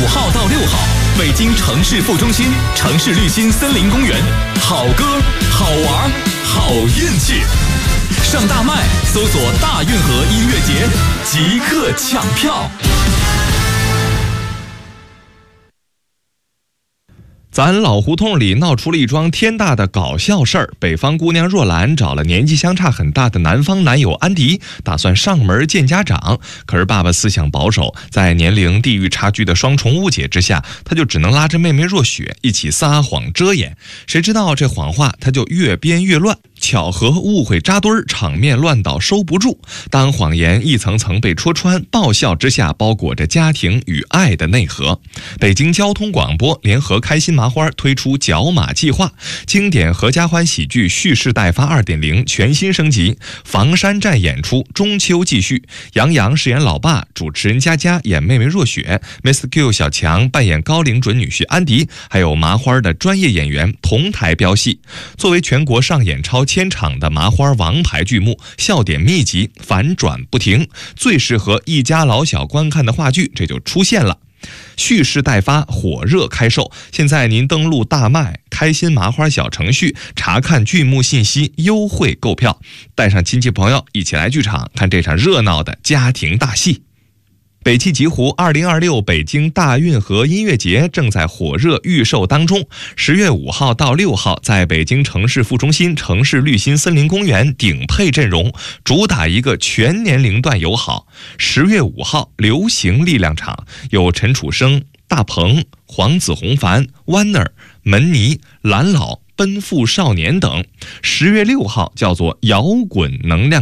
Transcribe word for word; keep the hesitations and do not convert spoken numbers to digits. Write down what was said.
五号到六号，北京城市副中心城市绿心森林公园，好歌、好玩、好运气。上大麦搜索大运河音乐节，即刻抢票。 咱老胡同里闹出了一桩天大的搞笑事儿。北方姑娘若兰找了年纪相差很大的南方男友安迪，打算上门见家长。可是爸爸思想保守，在年龄地域差距的双重误解之下，他就只能拉着妹妹若雪一起撒谎遮掩。谁知道这谎话他就越编越乱，巧合误会扎堆儿，场面乱到收不住。当谎言一层层被戳穿，爆笑之下包裹着家庭与爱的内核。北京交通广播联合开心麻花推出角马计划，经典合家欢喜剧蓄势待发 二点零 全新升级，房山寨演出中秋继续。杨洋饰演老爸，主持人佳佳演妹妹若雪， Mister Q 小强扮演高龄准女婿安迪，还有麻花的专业演员同台飙戏。作为全国上演超千场的麻花王牌剧目，笑点密集，反转不停，最适合一家老小观看的话剧这就出现了。蓄势待发，火热开售。现在您登录大麦、开心麻花小程序，查看剧目信息，优惠购票，带上亲戚朋友一起来剧场看这场热闹的家庭大戏。北汽极狐二零二六北京大运河音乐节正在火热预售当中，十月五号到六号在北京城市副中心城市绿心森林公园顶配阵容，主打一个全年龄段友好。十月五号流行力量场有陈楚生、大鹏、黄子弘凡、Warner、门尼、蓝老、奔赴少年等。十月六号叫做摇滚能量